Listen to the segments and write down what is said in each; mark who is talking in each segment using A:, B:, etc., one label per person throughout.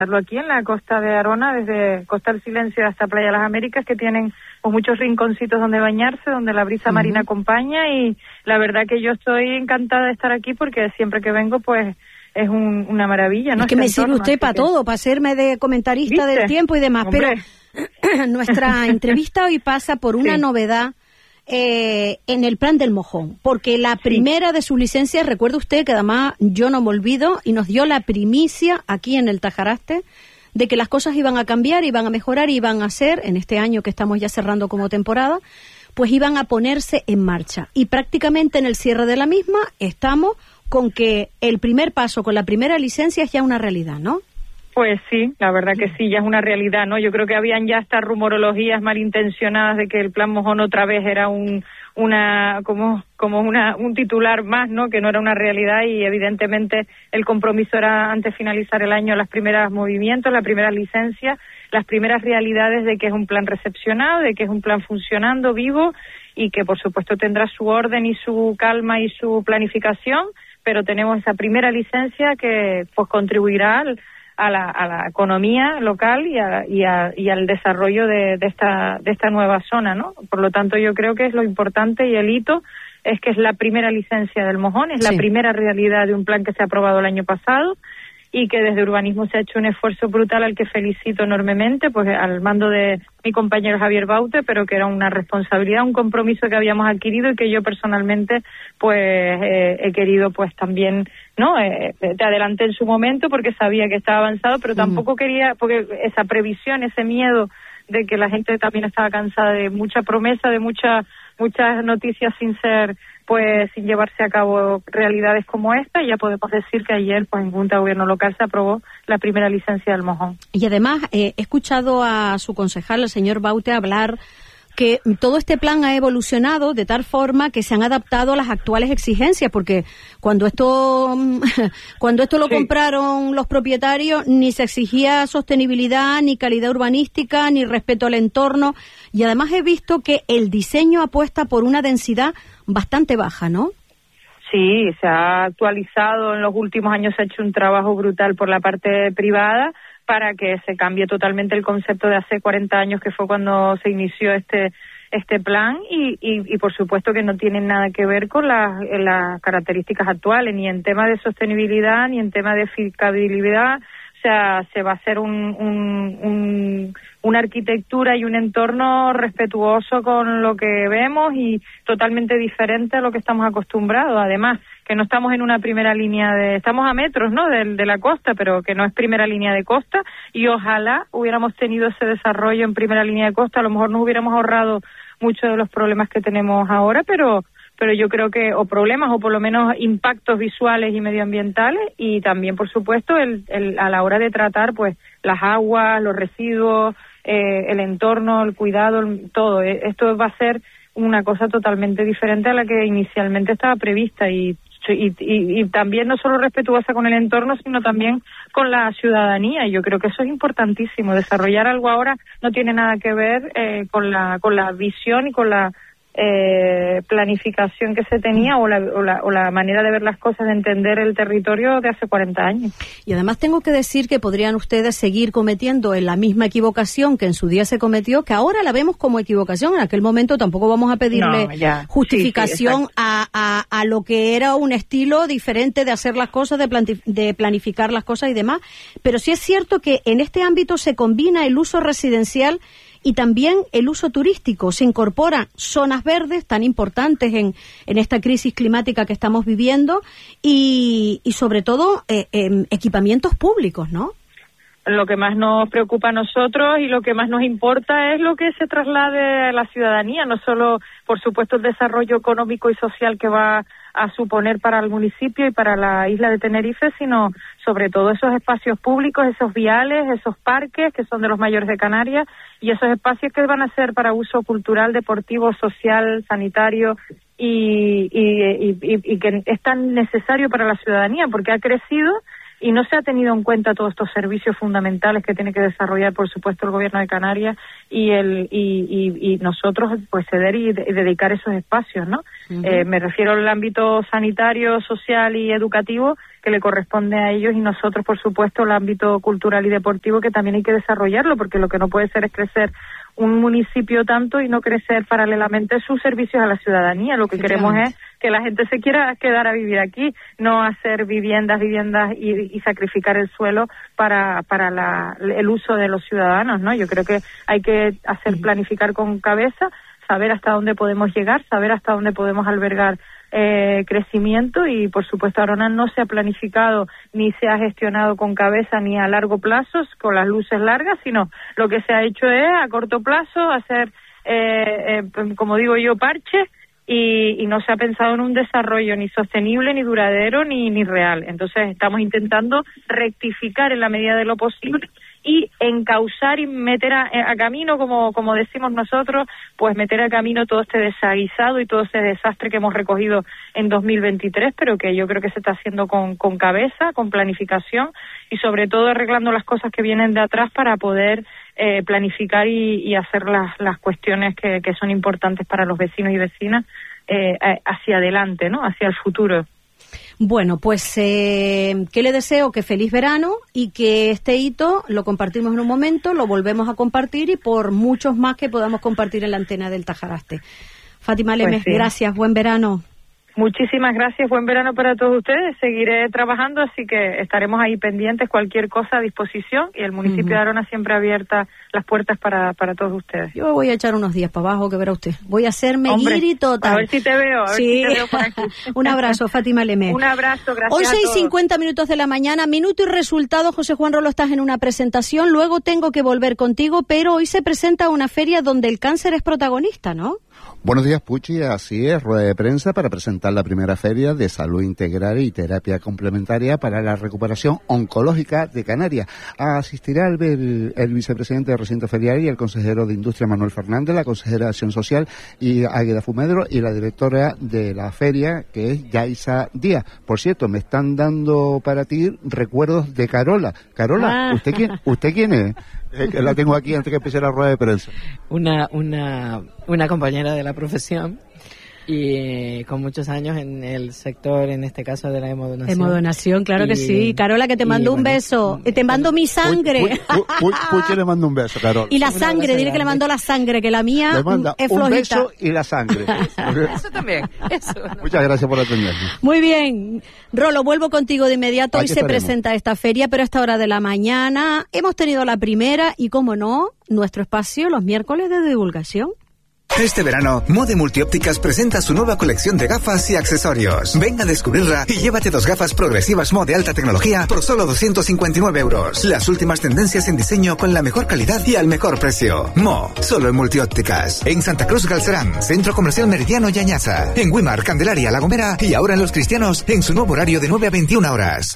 A: aquí en la costa de Arona, desde Costa del Silencio hasta Playa de las Américas, que tienen pues muchos rinconcitos donde bañarse, donde la brisa marina acompaña, y la verdad que yo estoy encantada de estar aquí porque siempre que vengo pues es una maravilla, ¿no?
B: Es que me sirve usted para todo, para hacerme de comentarista del tiempo y demás. Hombre. Pero nuestra entrevista hoy pasa por una novedad en el plan del Mojón, porque la primera de sus licencias, recuerde usted que además yo no me olvido, y nos dio la primicia aquí en el Tajaraste de que las cosas iban a cambiar, iban a mejorar, iban a ser, en este año que estamos ya cerrando como temporada, pues iban a ponerse en marcha. Y prácticamente en el cierre de la misma estamos con que el primer paso con la primera licencia es ya una realidad, ¿no?
A: Pues sí, la verdad que sí, ya es una realidad, ¿no? Yo creo que habían ya estas rumorologías malintencionadas de que el Plan Mojón otra vez era un titular más, ¿no? Que no era una realidad, y evidentemente el compromiso era antes de finalizar el año las primeras movimientos, las primeras licencias, las primeras realidades de que es un plan recepcionado, de que es un plan funcionando, vivo, y que por supuesto tendrá su orden y su calma y su planificación, pero tenemos esa primera licencia que pues contribuirá a la economía local y al desarrollo de esta nueva zona, ¿no? Por lo tanto, yo creo que es lo importante, y el hito es que es la primera licencia del Mojón, es la primera realidad de un plan que se ha aprobado el año pasado, y que desde Urbanismo se ha hecho un esfuerzo brutal al que felicito enormemente, pues al mando de mi compañero Javier Baute, pero que era una responsabilidad, un compromiso que habíamos adquirido y que yo personalmente pues he querido pues también, ¿no? Te adelanté en su momento porque sabía que estaba avanzado, pero tampoco quería, porque esa previsión, ese miedo de que la gente también estaba cansada de mucha promesa, de muchas noticias sin llevarse a cabo realidades como esta, y ya podemos decir que ayer pues en Junta de Gobierno Local se aprobó la primera licencia del Mojón.
B: Y además he escuchado a su concejal, el señor Baute, hablar que todo este plan ha evolucionado de tal forma que se han adaptado a las actuales exigencias, porque cuando esto lo compraron los propietarios, ni se exigía sostenibilidad, ni calidad urbanística, ni respeto al entorno, y además he visto que el diseño apuesta por una densidad bastante baja, ¿no?
A: Sí, se ha actualizado en los últimos años, se ha hecho un trabajo brutal por la parte privada para que se cambie totalmente el concepto de hace 40 años, que fue cuando se inició este plan, y por supuesto que no tiene nada que ver con las características actuales, ni en tema de sostenibilidad, ni en tema de eficabilidad. O sea, se va a hacer una arquitectura y un entorno respetuoso con lo que vemos y totalmente diferente a lo que estamos acostumbrados. Además, que no estamos en una primera línea estamos a metros, ¿no?, de la costa, pero que no es primera línea de costa, y ojalá hubiéramos tenido ese desarrollo en primera línea de costa, a lo mejor nos hubiéramos ahorrado muchos de los problemas que tenemos ahora, pero yo creo que, o problemas, o por lo menos impactos visuales y medioambientales, y también, por supuesto, a la hora de tratar, pues, las aguas, los residuos, el entorno, el cuidado, todo. Esto va a ser una cosa totalmente diferente a la que inicialmente estaba prevista, y también no solo respetuosa con el entorno, sino también con la ciudadanía. Y yo creo que eso es importantísimo. Desarrollar algo ahora no tiene nada que ver con la visión y con la planificación que se tenía, o la manera de ver las cosas, de entender el territorio de hace 40 años.
B: Y además tengo que decir que podrían ustedes seguir cometiendo la misma equivocación que en su día se cometió, que ahora la vemos como equivocación. En aquel momento tampoco vamos a pedirle justificación a lo que era un estilo diferente de hacer las cosas, de planificar las cosas y demás, pero sí es cierto que en este ámbito se combina el uso residencial y también el uso turístico. Se incorporan zonas verdes tan importantes en esta crisis climática que estamos viviendo, y sobre todo equipamientos públicos, ¿no?
A: Lo que más nos preocupa a nosotros y lo que más nos importa es lo que se traslade a la ciudadanía, no solo, por supuesto, el desarrollo económico y social que va a suponer para el municipio y para la isla de Tenerife, sino sobre todo esos espacios públicos, esos viales, esos parques que son de los mayores de Canarias, y esos espacios que van a ser para uso cultural, deportivo, social, sanitario, y que es tan necesario para la ciudadanía porque ha crecido y no se ha tenido en cuenta todos estos servicios fundamentales que tiene que desarrollar, por supuesto, el Gobierno de Canarias y nosotros, pues, ceder y dedicar esos espacios, ¿no? Me refiero al ámbito sanitario, social y educativo, que le corresponde a ellos, y nosotros, por supuesto, el ámbito cultural y deportivo, que también hay que desarrollarlo, porque lo que no puede ser es crecer un municipio tanto y no crecer paralelamente sus servicios a la ciudadanía. Lo que queremos es que la gente se quiera quedar a vivir aquí, no hacer viviendas y sacrificar el suelo para el uso de los ciudadanos, ¿no? Yo creo que hay que planificar con cabeza, saber hasta dónde podemos llegar, saber hasta dónde podemos albergar crecimiento, y por supuesto Arona no se ha planificado ni se ha gestionado con cabeza ni a largo plazo con las luces largas, sino lo que se ha hecho es a corto plazo hacer como digo yo, parche, y no se ha pensado en un desarrollo ni sostenible, ni duradero, ni real. Entonces estamos intentando rectificar en la medida de lo posible y encauzar y meter a camino, como decimos nosotros, pues meter a camino todo este desaguisado y todo ese desastre que hemos recogido en 2023, pero que yo creo que se está haciendo con cabeza, con planificación, y sobre todo arreglando las cosas que vienen de atrás para poder planificar y hacer las cuestiones que son importantes para los vecinos y vecinas hacia adelante, ¿no? Hacia el futuro.
B: Bueno, pues que le deseo que feliz verano, y que este hito lo compartimos en un momento, lo volvemos a compartir, y por muchos más que podamos compartir en la antena del Tajaraste. Fátima Lemes, pues sí. Gracias, buen verano.
A: Muchísimas gracias, buen verano para todos ustedes. Seguiré trabajando, así que estaremos ahí pendientes, cualquier cosa a disposición, y el municipio de Arona siempre abierta las puertas para todos ustedes.
B: Yo voy a echar unos días para abajo, que verá usted. Voy a hacerme guiri total.
A: A ver si te veo, si te veo por aquí.
B: Un abrazo, Fátima Lemes.
A: Un abrazo, gracias
B: 11:50 minutos de la mañana, minuto y resultado. José Juan Rolo, estás en una presentación, luego tengo que volver contigo, pero hoy se presenta una feria donde el cáncer es protagonista, ¿no?
C: Buenos días, Puchi. Así es, rueda de prensa para presentar la primera feria de salud integral y terapia complementaria para la recuperación oncológica de Canarias. Asistirá el vicepresidente del recinto ferial y el consejero de Industria, Manuel Fernández, la consejera de Acción Social, y Águeda Fumedro, y la directora de la feria, que es Yaisa Díaz. Por cierto, me están dando para ti recuerdos de Carola. Carola, ¿usted quién es? Que la tengo aquí antes que empiece la rueda de prensa.
D: Una compañera de la profesión, y con muchos años en el sector, en este caso de la hemodonación.
B: Hemodonación, claro que sí. Carola, que te mando un beso. Te mando mi sangre.
C: Puchi le mando un beso, Carola.
B: Y la sangre, dile que le mando la sangre, que la mía es flojita.
C: Un beso y la sangre.
D: Eso también. Eso.
C: Muchas gracias por atenderme.
B: Muy bien. Rolo, vuelvo contigo de inmediato. Hoy se presenta esta feria, pero a esta hora de la mañana hemos tenido la primera y, como no, nuestro espacio los miércoles de divulgación.
E: Este verano, Mode Multiópticas presenta su nueva colección de gafas y accesorios. Ven a descubrirla y llévate 2 gafas progresivas Mo de alta tecnología por solo 259 euros. Las últimas tendencias en diseño con la mejor calidad y al mejor precio. Mo, solo en Multiópticas. En Santa Cruz Galcerán, Centro Comercial Meridiano y Añaza. En Güímar, Candelaria, La Gomera, y ahora en Los Cristianos, en su nuevo horario de 9 a 21 horas.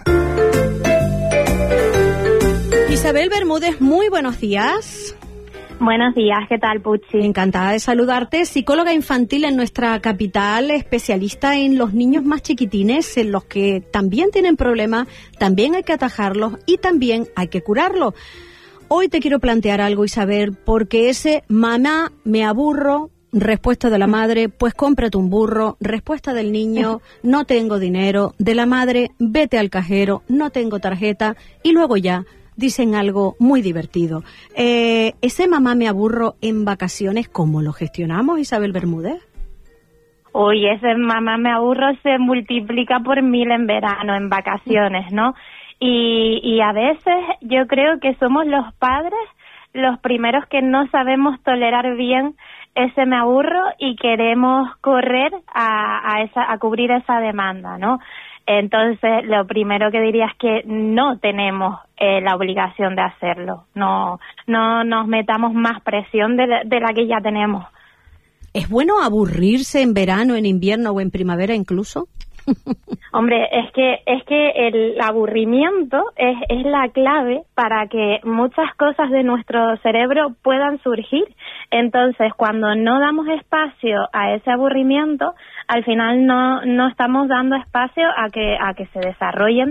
B: Isabel Bermúdez, muy buenos días.
F: Buenos días, ¿qué tal, Puchi?
B: Encantada de saludarte, psicóloga infantil en nuestra capital, especialista en los niños más chiquitines, en los que también tienen problemas, también hay que atajarlos y también hay que curarlos. Hoy te quiero plantear algo, Isabel, porque ese mamá, me aburro, respuesta de la madre, pues cómprate un burro, respuesta del niño, no tengo dinero, de la madre, vete al cajero, no tengo tarjeta, y luego ya dicen algo muy divertido. Ese mamá me aburro en vacaciones, ¿cómo lo gestionamos, Isabel Bermúdez?
F: Uy, ese mamá me aburro se multiplica por 1000 en verano, en vacaciones, ¿no? Y a veces yo creo que somos los padres los primeros que no sabemos tolerar bien ese me aburro y queremos correr a cubrir esa demanda, ¿no? Entonces, lo primero que diría es que no tenemos la obligación de hacerlo. No nos metamos más presión de la que ya tenemos.
B: ¿Es bueno aburrirse en verano, en invierno o en primavera incluso?
F: Hombre, es que el aburrimiento es la clave para que muchas cosas de nuestro cerebro puedan surgir. Entonces, cuando no damos espacio a ese aburrimiento, al final no estamos dando espacio a que se desarrollen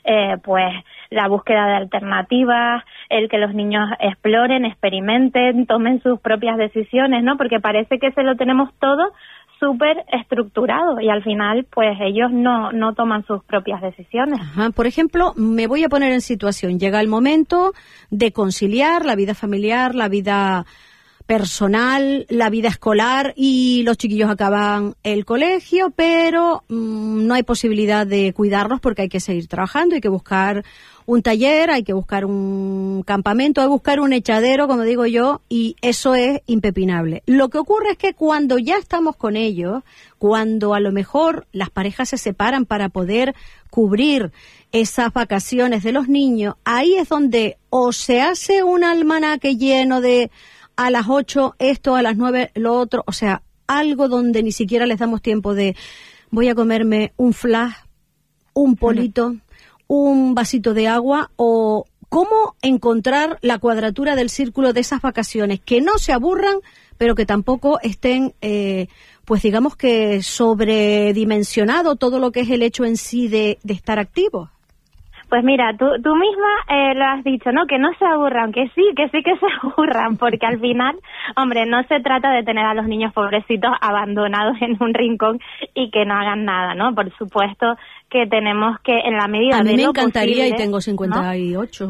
F: pues la búsqueda de alternativas, el que los niños exploren, experimenten, tomen sus propias decisiones, ¿no? Porque parece que se lo tenemos todo súper estructurado y al final pues ellos no toman sus propias decisiones.
B: Ajá. Por ejemplo, me voy a poner en situación, llega el momento de conciliar la vida familiar, la vida personal, la vida escolar y los chiquillos acaban el colegio, pero no hay posibilidad de cuidarlos porque hay que seguir trabajando, hay que buscar un taller, hay que buscar un campamento, hay que buscar un echadero, como digo yo, y eso es impepinable. Lo que ocurre es que cuando ya estamos con ellos, cuando a lo mejor las parejas se separan para poder cubrir esas vacaciones de los niños, ahí es donde o se hace un almanaque lleno de a las 8 esto, a las 9 lo otro, o sea, algo donde ni siquiera les damos tiempo de voy a comerme un flash, un polito, un vasito de agua, o cómo encontrar la cuadratura del círculo de esas vacaciones, que no se aburran, pero que tampoco estén, pues digamos que sobredimensionado todo lo que es el hecho en sí de estar activos.
F: Pues mira, tú misma lo has dicho, ¿no? Que no se aburran, que sí que se aburran, porque al final, hombre, no se trata de tener a los niños pobrecitos abandonados en un rincón y que no hagan nada, ¿no? Por supuesto que tenemos que, en la medida de lo posible... A mí me
B: encantaría, y tengo 58.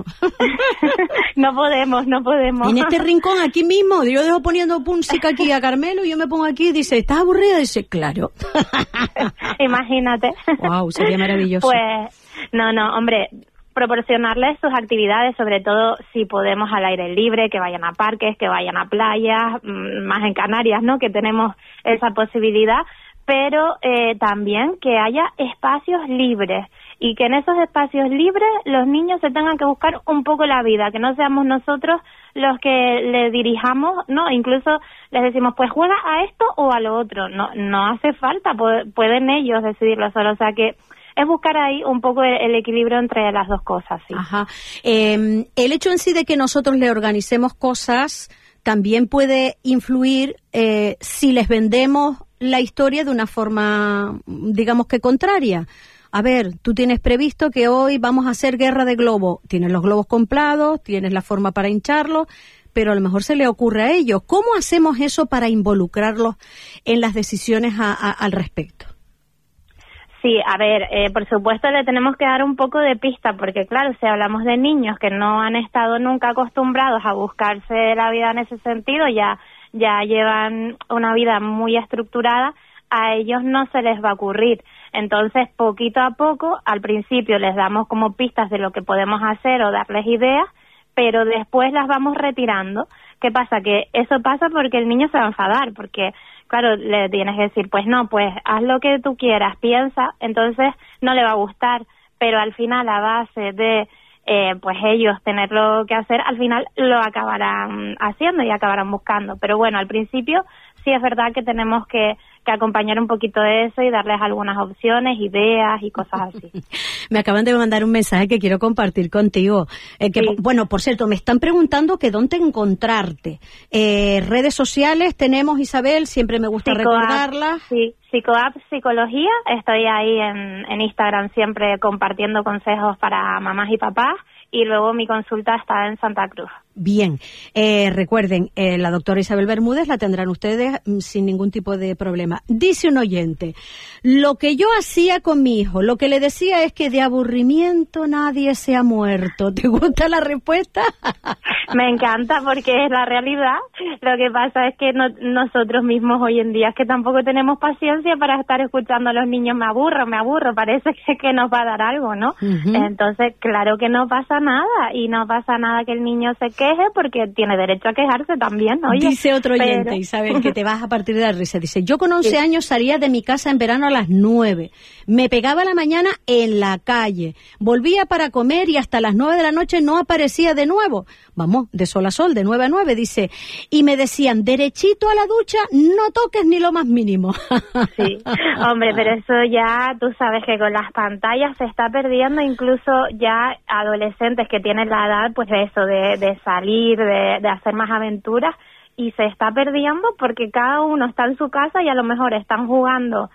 F: ¿no? No podemos.
B: En este rincón, aquí mismo, yo dejo poniendo música aquí a Carmelo, y yo me pongo aquí y dice, ¿estás aburrida? Y dice, claro.
F: Imagínate.
B: Wow, sería maravilloso.
F: Pues... No, hombre, proporcionarles sus actividades, sobre todo si podemos al aire libre, que vayan a parques, que vayan a playas, más en Canarias, ¿no? Que tenemos esa posibilidad, pero también que haya espacios libres y que en esos espacios libres los niños se tengan que buscar un poco la vida, que no seamos nosotros los que le dirijamos, ¿no? Incluso les decimos, pues juega a esto o a lo otro, no hace falta, pueden ellos decidirlo solo, o sea que es buscar ahí un poco el equilibrio entre las dos cosas, sí.
B: Ajá. El hecho en sí de que nosotros le organicemos cosas también puede influir si les vendemos la historia de una forma, digamos que contraria. A ver, tú tienes previsto que hoy vamos a hacer guerra de globos. Tienes los globos comprados, tienes la forma para hincharlos, pero a lo mejor se le ocurre a ellos. ¿Cómo hacemos eso para involucrarlos en las decisiones al respecto?
F: Sí, a ver, por supuesto le tenemos que dar un poco de pista, porque claro, si hablamos de niños que no han estado nunca acostumbrados a buscarse la vida en ese sentido, ya llevan una vida muy estructurada, a ellos no se les va a ocurrir. Entonces, poquito a poco, al principio les damos como pistas de lo que podemos hacer o darles ideas, pero después las vamos retirando. ¿Qué pasa? Que eso pasa porque el niño se va a enfadar, porque... Claro, le tienes que decir, pues no, pues haz lo que tú quieras, piensa, entonces no le va a gustar, pero al final a base de pues ellos tenerlo que hacer, al final lo acabarán haciendo y acabarán buscando. Pero bueno, al principio sí es verdad que tenemos que acompañar un poquito de eso y darles algunas opciones, ideas y cosas así.
B: Me acaban de mandar un mensaje que quiero compartir contigo. Sí. Bueno, por cierto, me están preguntando que dónde encontrarte. Redes sociales tenemos, Isabel, siempre me gusta recordarlas.
F: Sí, Psicoapp Psicología. Estoy ahí en Instagram siempre compartiendo consejos para mamás y papás. Y luego mi consulta está en Santa Cruz.
B: Bien, recuerden, la doctora Isabel Bermúdez la tendrán ustedes sin ningún tipo de problema. Dice un oyente, lo que yo hacía con mi hijo, lo que le decía es que de aburrimiento nadie se ha muerto. ¿Te gusta la respuesta?
F: Me encanta porque es la realidad. Lo que pasa es que nosotros mismos hoy en día es que tampoco tenemos paciencia para estar escuchando a los niños, me aburro, parece que nos va a dar algo, ¿no? Uh-huh. Entonces, claro que no pasa nada y no pasa nada que el niño se queje porque tiene derecho a quejarse también, oye.
B: Dice otro oyente, Isabel, que te vas a partir de la risa. Dice, yo con 11 años salía de mi casa en verano a las 9. Me pegaba la mañana en la calle. Volvía para comer y hasta las 9 de la noche no aparecía de nuevo. Vamos, de sol a sol, de 9 a 9, dice. Y me decían, derechito a la ducha, no toques ni lo más mínimo.
F: Sí, hombre, pero eso ya, tú sabes que con las pantallas se está perdiendo, incluso ya adolescentes que tienen la edad, pues de eso, de salir, de hacer más aventuras, y se está perdiendo porque cada uno está en su casa y a lo mejor están jugando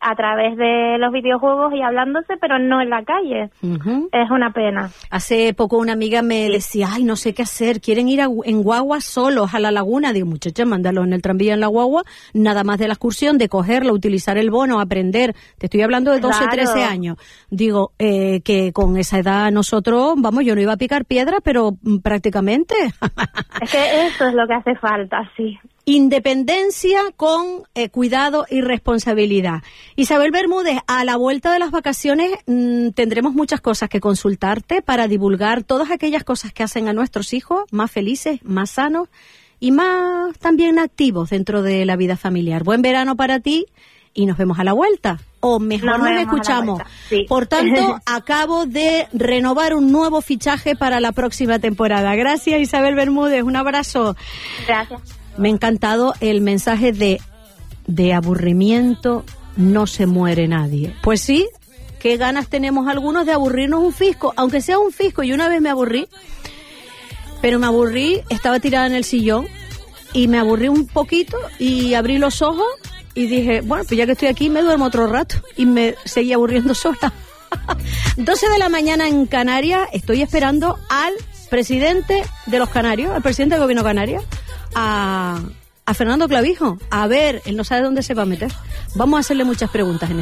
F: a través de los videojuegos y hablándose, pero no en la calle. Es una pena.
B: Hace poco una amiga me decía, ay, no sé qué hacer, quieren ir en guagua solos a la laguna. Digo, muchacha, mándalo en el tranvía en la guagua, nada más de la excursión, de cogerla, utilizar el bono, aprender. Te estoy hablando de 12, 13 años. Digo, que con esa edad nosotros, vamos, yo no iba a picar piedra, pero prácticamente.
F: Es que eso es lo que hace falta, sí.
B: Independencia con cuidado y responsabilidad. Isabel Bermúdez, a la vuelta de las vacaciones tendremos muchas cosas que consultarte para divulgar todas aquellas cosas que hacen a nuestros hijos más felices, más sanos y más también activos dentro de la vida familiar. Buen verano para ti y nos vemos a la vuelta. O mejor nos escuchamos.
F: Sí.
B: Por tanto, acabo de renovar un nuevo fichaje para la próxima temporada. Gracias, Isabel Bermúdez. Un abrazo.
F: Gracias.
B: Me ha encantado el mensaje de aburrimiento, no se muere nadie. Pues sí, qué ganas tenemos algunos de aburrirnos un fisco, aunque sea un fisco. Yo una vez me aburrí, pero me aburrí, estaba tirada en el sillón y me aburrí un poquito y abrí los ojos y dije, bueno, pues ya que estoy aquí me duermo otro rato y me seguí aburriendo sola. 12 de la mañana en Canarias, estoy esperando al presidente de los Canarios, al presidente del gobierno canario, a Fernando Clavijo. A ver, él no sabe dónde se va a meter. Vamos a hacerle muchas preguntas en